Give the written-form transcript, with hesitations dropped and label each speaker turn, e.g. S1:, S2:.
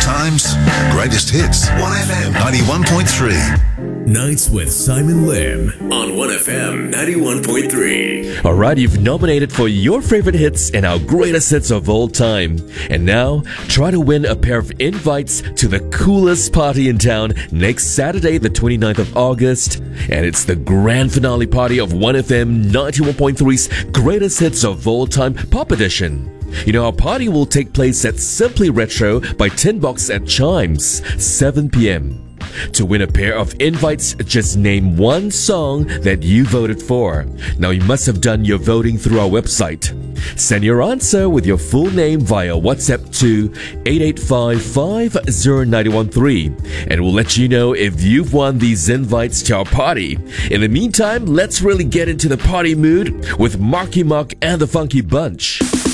S1: time's greatest hits. 1FM 91.3.
S2: Nights with Simon Lim on 1FM 91.3.
S3: Alright, you've nominated for your favorite hits and our greatest hits of all time. And now, try to win a pair of invites to the coolest party in town next Saturday, the 29th of August. And it's the grand finale party of 1FM 91.3's greatest hits of all time pop edition. You know, our party will take place at Simply Retro by Tin Box at Chimes, 7 p.m. To win a pair of invites, just name one song that you voted for. Now, you must have done your voting through our website. Send your answer with your full name via WhatsApp to 885-50913, and we'll let you know if you've won these invites to our party. In the meantime, let's really get into the party mood with Marky Mark and the Funky Bunch.